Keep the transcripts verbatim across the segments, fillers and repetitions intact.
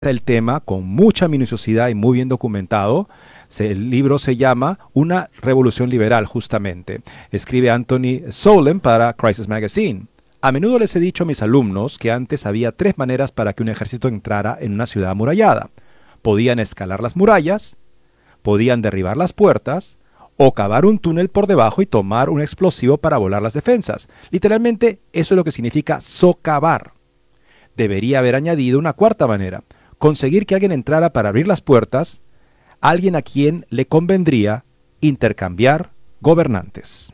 el tema con mucha minuciosidad y muy bien documentado. El libro se llama Una revolución liberal, justamente. Escribe Anthony Solem para Crisis Magazine. A menudo les he dicho a mis alumnos que antes había tres maneras para que un ejército entrara en una ciudad amurallada. Podían escalar las murallas, podían derribar las puertas, o cavar un túnel por debajo y tomar un explosivo para volar las defensas. Literalmente, eso es lo que significa socavar. Debería haber añadido una cuarta manera: conseguir que alguien entrara para abrir las puertas, alguien a quien le convendría intercambiar gobernantes.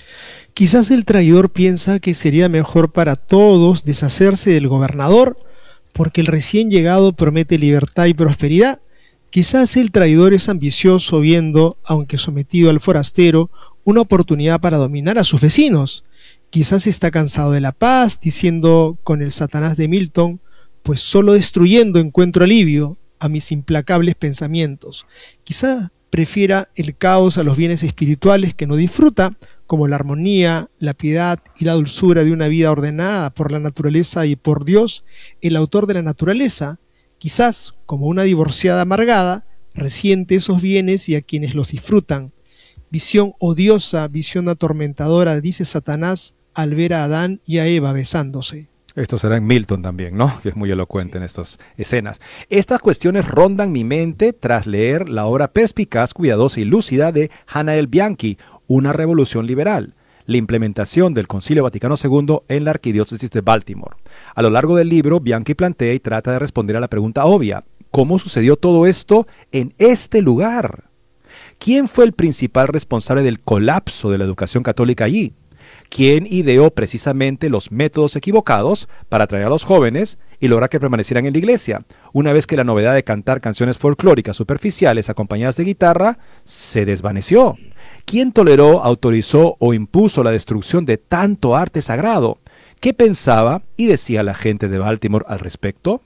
Quizás el traidor piensa que sería mejor para todos deshacerse del gobernador, porque el recién llegado promete libertad y prosperidad. Quizás el traidor es ambicioso viendo, aunque sometido al forastero, una oportunidad para dominar a sus vecinos. Quizás está cansado de la paz, diciendo con el Satanás de Milton: pues solo destruyendo encuentro alivio a mis implacables pensamientos. Quizá prefiera el caos a los bienes espirituales que no disfruta, como la armonía, la piedad y la dulzura de una vida ordenada por la naturaleza y por Dios, el autor de la naturaleza. Quizás, como una divorciada amargada, resiente esos bienes y a quienes los disfrutan. Visión odiosa, visión atormentadora, dice Satanás al ver a Adán y a Eva besándose. Esto será en Milton también, ¿no? Que es muy elocuente sí. en estas escenas. Estas cuestiones rondan mi mente tras leer la obra perspicaz, cuidadosa y lúcida de Hannah Bianchi, Una revolución liberal, la implementación del Concilio Vaticano segundo en la Arquidiócesis de Baltimore. A lo largo del libro, Bianchi plantea y trata de responder a la pregunta obvia: ¿cómo sucedió todo esto en este lugar? ¿Quién fue el principal responsable del colapso de la educación católica allí? ¿Quién ideó precisamente los métodos equivocados para atraer a los jóvenes y lograr que permanecieran en la iglesia, una vez que la novedad de cantar canciones folclóricas superficiales acompañadas de guitarra se desvaneció? ¿Quién toleró, autorizó o impuso la destrucción de tanto arte sagrado? ¿Qué pensaba y decía la gente de Baltimore al respecto?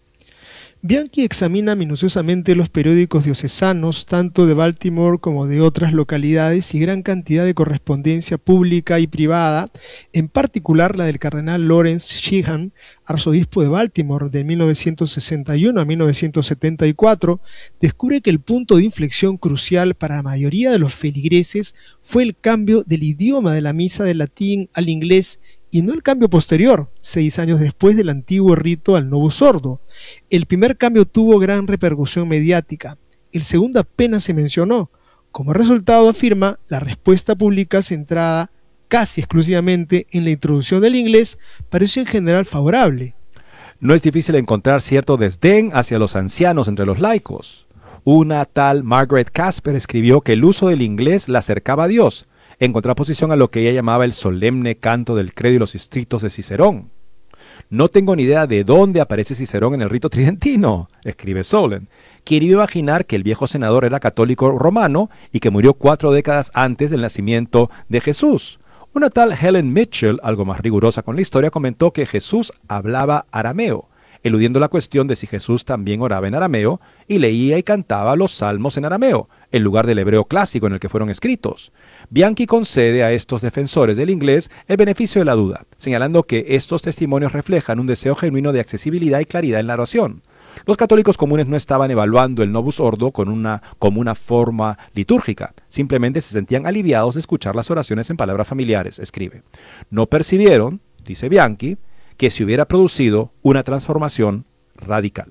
Bianchi examina minuciosamente los periódicos diocesanos, tanto de Baltimore como de otras localidades, y gran cantidad de correspondencia pública y privada, en particular la del cardenal Lawrence Sheehan, arzobispo de Baltimore de mil novecientos sesenta y uno a mil novecientos setenta y cuatro, descubre que el punto de inflexión crucial para la mayoría de los feligreses fue el cambio del idioma de la misa del latín al inglés, y no el cambio posterior, seis años después del antiguo rito al Novus Ordo. El primer cambio tuvo gran repercusión mediática, el segundo apenas se mencionó. Como resultado, afirma, la respuesta pública centrada casi exclusivamente en la introducción del inglés pareció en general favorable. No es difícil encontrar cierto desdén hacia los ancianos entre los laicos. Una tal Margaret Casper escribió que el uso del inglés la acercaba a Dios, en contraposición a lo que ella llamaba el solemne canto del credo y los estrictos de Cicerón. No tengo ni idea de dónde aparece Cicerón en el rito tridentino, escribe Solem, quien iba a imaginar que el viejo senador era católico romano y que murió cuatro décadas antes del nacimiento de Jesús. Una tal Helen Mitchell, algo más rigurosa con la historia, comentó que Jesús hablaba arameo, eludiendo la cuestión de si Jesús también oraba en arameo y leía y cantaba los salmos en arameo, en lugar del hebreo clásico en el que fueron escritos. Bianchi concede a estos defensores del inglés el beneficio de la duda, señalando que estos testimonios reflejan un deseo genuino de accesibilidad y claridad en la oración. Los católicos comunes no estaban evaluando el Novus Ordo con una, como una forma litúrgica, simplemente se sentían aliviados de escuchar las oraciones en palabras familiares, escribe. No percibieron, dice Bianchi, que se hubiera producido una transformación radical.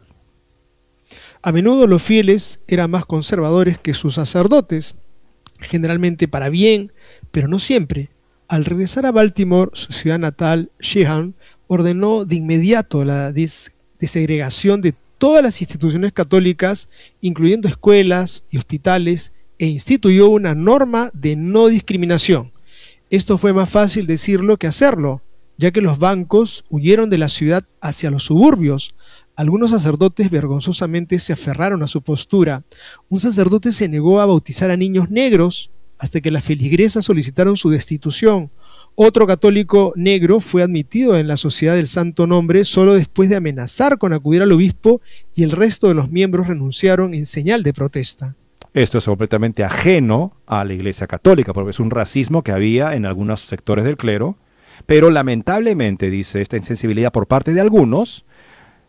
A menudo los fieles eran más conservadores que sus sacerdotes, generalmente para bien, pero no siempre. Al regresar a Baltimore, su ciudad natal, Sheehan ordenó de inmediato la des desegregación de todas las instituciones católicas, incluyendo escuelas y hospitales, e instituyó una norma de no discriminación. Esto fue más fácil decirlo que hacerlo, ya que los bancos huyeron de la ciudad hacia los suburbios. Algunos sacerdotes vergonzosamente se aferraron a su postura. Un sacerdote se negó a bautizar a niños negros hasta que las feligresas solicitaron su destitución. Otro católico negro fue admitido en la Sociedad del Santo Nombre solo después de amenazar con acudir al obispo, y el resto de los miembros renunciaron en señal de protesta. Esto es completamente ajeno a la Iglesia Católica, porque es un racismo que había en algunos sectores del clero, pero lamentablemente, dice, esta insensibilidad por parte de algunos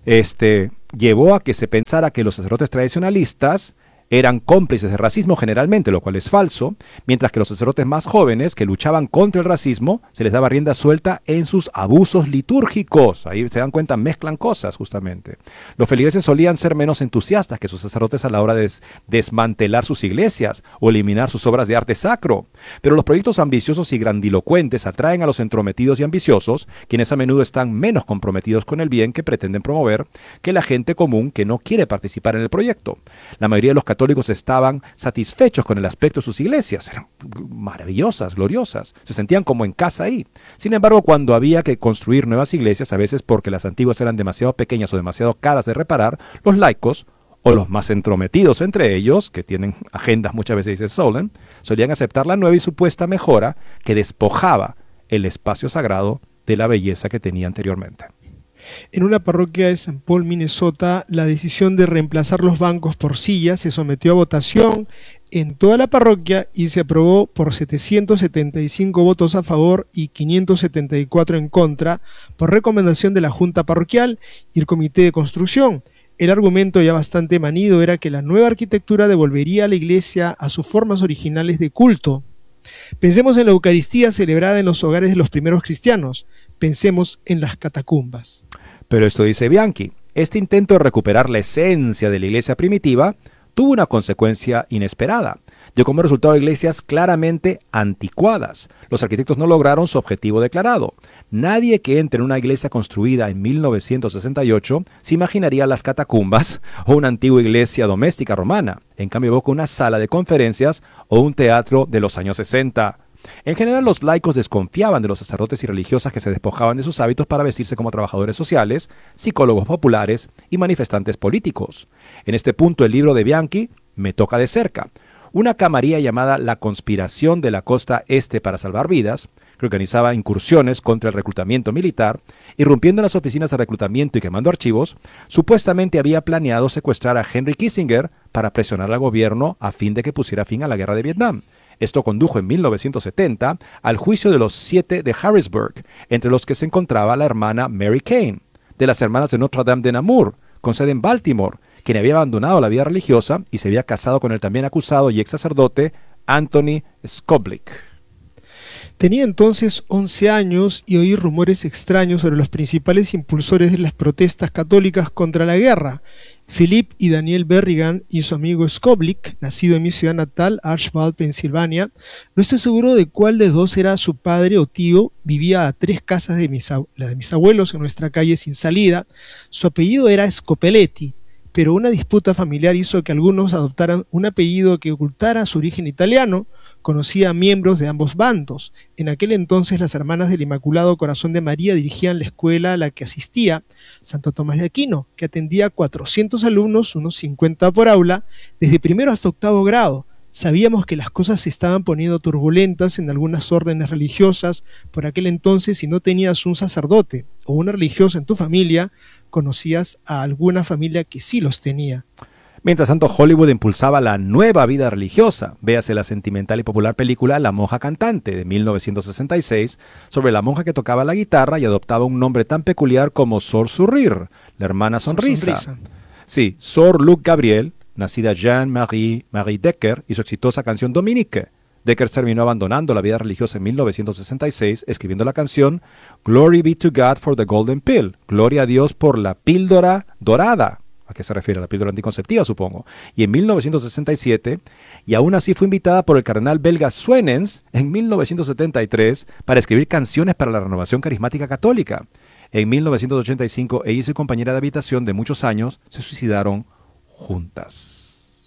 Este, llevó a que se pensara que los sacerdotes tradicionalistas eran cómplices de racismo generalmente, lo cual es falso, mientras que los sacerdotes más jóvenes que luchaban contra el racismo se les daba rienda suelta en sus abusos litúrgicos. Ahí se dan cuenta, mezclan cosas justamente. Los feligreses solían ser menos entusiastas que sus sacerdotes a la hora de des desmantelar sus iglesias o eliminar sus obras de arte sacro. Pero los proyectos ambiciosos y grandilocuentes atraen a los entrometidos y ambiciosos, quienes a menudo están menos comprometidos con el bien que pretenden promover que la gente común que no quiere participar en el proyecto. La mayoría de los católicos estaban satisfechos con el aspecto de sus iglesias, eran maravillosas, gloriosas, se sentían como en casa ahí. Sin embargo, cuando había que construir nuevas iglesias, a veces porque las antiguas eran demasiado pequeñas o demasiado caras de reparar, los laicos, o los más entrometidos entre ellos, que tienen agendas muchas veces, dice Solon, solían aceptar la nueva y supuesta mejora que despojaba el espacio sagrado de la belleza que tenía anteriormente. En una parroquia de Saint Paul, Minnesota, la decisión de reemplazar los bancos por sillas se sometió a votación en toda la parroquia y se aprobó por setecientos setenta y cinco votos a favor y quinientos setenta y cuatro en contra, por recomendación de la Junta Parroquial y el Comité de Construcción. El argumento, ya bastante manido, era que la nueva arquitectura devolvería a la iglesia a sus formas originales de culto. Pensemos en la Eucaristía celebrada en los hogares de los primeros cristianos. Pensemos en las catacumbas. Pero esto dice Bianchi, este intento de recuperar la esencia de la iglesia primitiva tuvo una consecuencia inesperada. Dio como resultado iglesias claramente anticuadas. Los arquitectos no lograron su objetivo declarado. Nadie que entre en una iglesia construida en mil novecientos sesenta y ocho se imaginaría las catacumbas o una antigua iglesia doméstica romana. En cambio, evoca una sala de conferencias o un teatro de los años sesenta. En general, los laicos desconfiaban de los sacerdotes y religiosas que se despojaban de sus hábitos para vestirse como trabajadores sociales, psicólogos populares y manifestantes políticos. En este punto, el libro de Bianchi me toca de cerca. Una camarilla llamada La Conspiración de la Costa Este para Salvar Vidas, que organizaba incursiones contra el reclutamiento militar, irrumpiendo en las oficinas de reclutamiento y quemando archivos, supuestamente había planeado secuestrar a Henry Kissinger para presionar al gobierno a fin de que pusiera fin a la guerra de Vietnam. Esto condujo en mil novecientos setenta al juicio de los siete de Harrisburg, entre los que se encontraba la hermana Mary Kane, de las hermanas de Notre Dame de Namur, con sede en Baltimore, quien había abandonado la vida religiosa y se había casado con el también acusado y ex sacerdote Anthony Skoblik. Tenía entonces once años y oí rumores extraños sobre los principales impulsores de las protestas católicas contra la guerra. Philip y Daniel Berrigan y su amigo Skoblik, nacido en mi ciudad natal, Archbald, Pensilvania. No estoy seguro de cuál de dos era su padre o tío. Vivía a tres casas de mis, la de mis abuelos en nuestra calle sin salida. Su apellido era Scopeletti, pero una disputa familiar hizo que algunos adoptaran un apellido que ocultara su origen italiano. Conocía a miembros de ambos bandos. En aquel entonces las hermanas del Inmaculado Corazón de María dirigían la escuela a la que asistía, Santo Tomás de Aquino, que atendía a cuatrocientos alumnos, unos cincuenta por aula, desde primero hasta octavo grado. Sabíamos que las cosas se estaban poniendo turbulentas en algunas órdenes religiosas. Por aquel entonces, si no tenías un sacerdote o una religiosa en tu familia, conocías a alguna familia que sí los tenía. Mientras tanto, Hollywood impulsaba la nueva vida religiosa. Véase la sentimental y popular película La monja cantante de mil novecientos sesenta y seis, sobre la monja que tocaba la guitarra y adoptaba un nombre tan peculiar como Sor Sourire, la hermana sonrisa. Sonrisa. Sí, Sor Luc Gabriel, nacida Jean-Marie Marie Decker, y su exitosa canción Dominique. Decker terminó abandonando la vida religiosa en mil novecientos sesenta y seis, escribiendo la canción Glory be to God for the Golden Pill, Gloria a Dios por la píldora dorada. ¿A qué se refiere? A la píldora anticonceptiva, supongo. Y en mil novecientos sesenta y siete, y aún así fue invitada por el cardenal belga Swenens en mil novecientos setenta y tres para escribir canciones para la renovación carismática católica. En mil novecientos ochenta y cinco, ella y su compañera de habitación de muchos años se suicidaron juntas.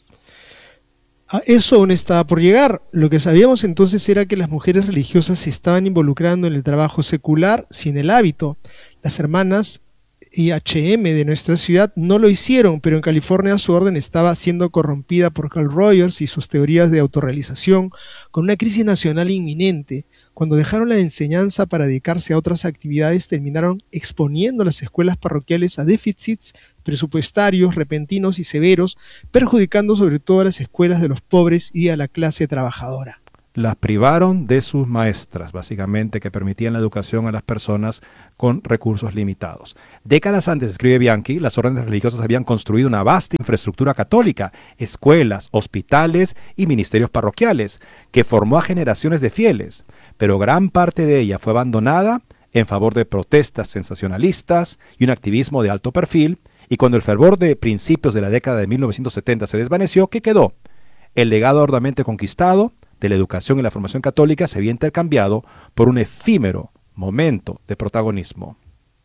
A eso aún estaba por llegar. Lo que sabíamos entonces era que las mujeres religiosas se estaban involucrando en el trabajo secular sin el hábito. Las hermanas I H M de nuestra ciudad no lo hicieron, pero en California su orden estaba siendo corrompida por Carl Rogers y sus teorías de autorrealización, con una crisis nacional inminente. Cuando dejaron la enseñanza para dedicarse a otras actividades, terminaron exponiendo las escuelas parroquiales a déficits presupuestarios repentinos y severos, perjudicando sobre todo a las escuelas de los pobres y a la clase trabajadora. las privaron de sus maestras, básicamente, que permitían la educación a las personas con recursos limitados. Décadas antes, escribe Bianchi, las órdenes religiosas habían construido una vasta infraestructura católica, escuelas, hospitales y ministerios parroquiales, que formó a generaciones de fieles, pero gran parte de ella fue abandonada en favor de protestas sensacionalistas y un activismo de alto perfil, y cuando el fervor de principios de la década de mil novecientos setenta se desvaneció, ¿qué quedó? El legado arduamente conquistado de la educación y la formación católica se había intercambiado por un efímero momento de protagonismo.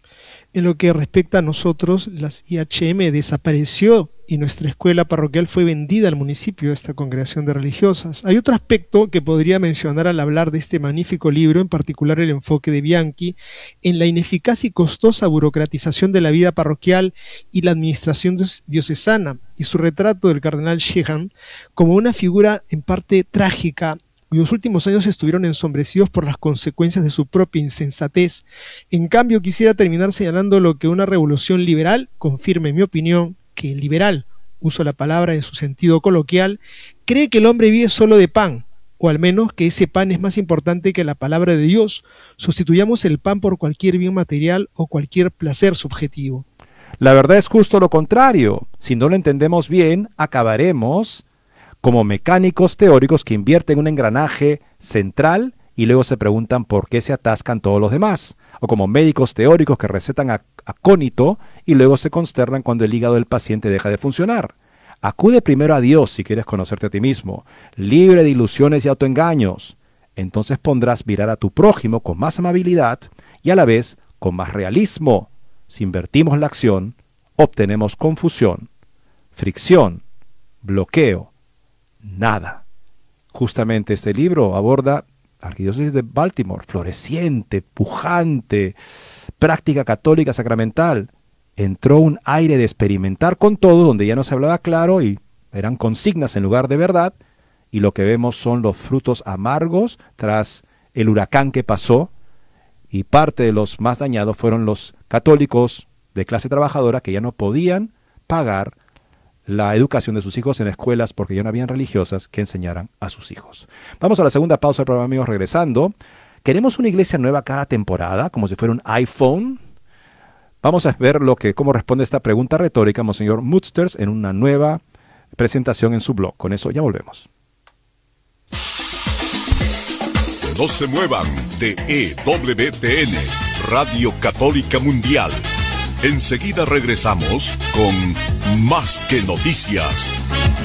En lo que respecta a nosotros, las I H M desapareció y nuestra escuela parroquial fue vendida al municipio de esta congregación de religiosas. Hay otro aspecto que podría mencionar al hablar de este magnífico libro, en particular el enfoque de Bianchi en la ineficaz y costosa burocratización de la vida parroquial y la administración diocesana, y su retrato del cardenal Sheehan como una figura en parte trágica, cuyos últimos años estuvieron ensombrecidos por las consecuencias de su propia insensatez. En cambio, quisiera terminar señalando lo que una revolución liberal confirma, en mi opinión, que el liberal, uso la palabra en su sentido coloquial, cree que el hombre vive solo de pan, o al menos que ese pan es más importante que la palabra de Dios. Sustituyamos el pan por cualquier bien material o cualquier placer subjetivo. La verdad es justo lo contrario. Si no lo entendemos bien, acabaremos como mecánicos teóricos que invierten un engranaje central y luego se preguntan por qué se atascan todos los demás, o como médicos teóricos que recetan acónito y luego se consternan cuando el hígado del paciente deja de funcionar. Acude primero a Dios si quieres conocerte a ti mismo, libre de ilusiones y autoengaños. Entonces pondrás mirar a tu prójimo con más amabilidad y a la vez con más realismo. Si invertimos la acción, obtenemos confusión, fricción, bloqueo, nada. Justamente este libro aborda la Arquidiócesis de Baltimore, floreciente, pujante, práctica católica sacramental. Entró un aire de experimentar con todo, donde ya no se hablaba claro y eran consignas en lugar de verdad, y lo que vemos son los frutos amargos tras el huracán que pasó, y parte de los más dañados fueron los católicos de clase trabajadora que ya no podían pagar la educación de sus hijos en escuelas porque ya no habían religiosas que enseñaran a sus hijos. Vamos a la segunda pausa del programa, amigos, regresando. ¿Queremos una iglesia nueva cada temporada, como si fuera un iPhone? Vamos a ver lo que, cómo responde esta pregunta retórica Monseñor Musters en una nueva presentación en su blog. Con eso ya volvemos. No se muevan de E W T N, Radio Católica Mundial. Enseguida regresamos con Más que Noticias.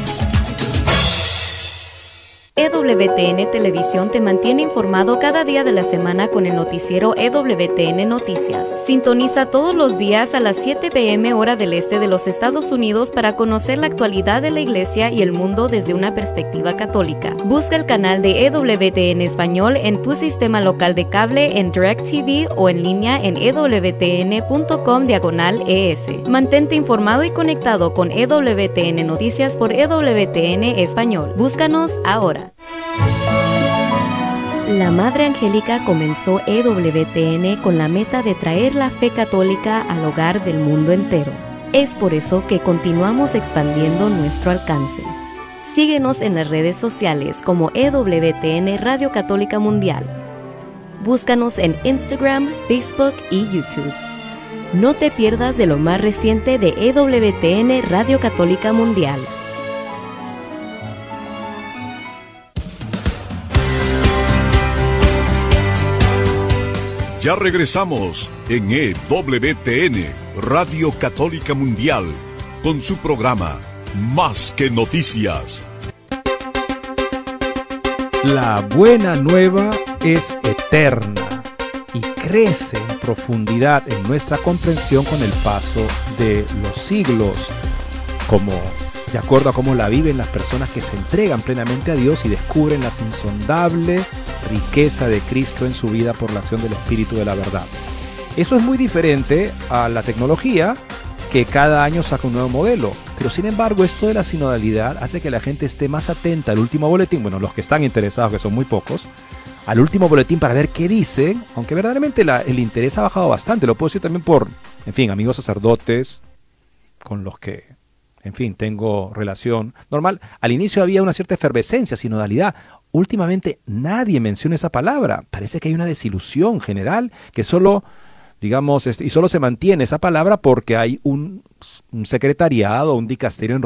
E W T N Televisión te mantiene informado cada día de la semana con el noticiero E W T N Noticias. Sintoniza todos los días a las siete p m hora del este de los Estados Unidos para conocer la actualidad de la Iglesia y el mundo desde una perspectiva católica. Busca el canal de E W T N Español en tu sistema local de cable, en DirecTV o en línea en ewtn.com diagonal ES. Mantente informado y conectado con E W T N Noticias por E W T N Español. Búscanos ahora. La Madre Angélica comenzó E W T N con la meta de traer la fe católica al hogar del mundo entero. Es por eso que continuamos expandiendo nuestro alcance. Síguenos en las redes sociales como E W T N Radio Católica Mundial. Búscanos en Instagram, Facebook y YouTube. No te pierdas de lo más reciente de E W T N Radio Católica Mundial. Ya regresamos en E W T N, Radio Católica Mundial, con su programa Más que Noticias. La buena nueva es eterna y crece en profundidad en nuestra comprensión con el paso de los siglos, como de acuerdo a cómo la viven las personas que se entregan plenamente a Dios y descubren la insondable riqueza de Cristo en su vida por la acción del Espíritu de la verdad. Eso es muy diferente a la tecnología, que cada año saca un nuevo modelo, pero sin embargo esto de la sinodalidad hace que la gente esté más atenta al último boletín, bueno, los que están interesados, que son muy pocos, al último boletín para ver qué dicen, aunque verdaderamente la, el interés ha bajado bastante. Lo puedo decir también por, en fin, amigos sacerdotes con los que, en fin, tengo relación normal. Al inicio había una cierta efervescencia, sinodalidad. últimamente nadie menciona esa palabra. Parece que hay una desilusión general que solo, digamos, este, y solo se mantiene esa palabra porque hay un, un secretariado, un dicasterio en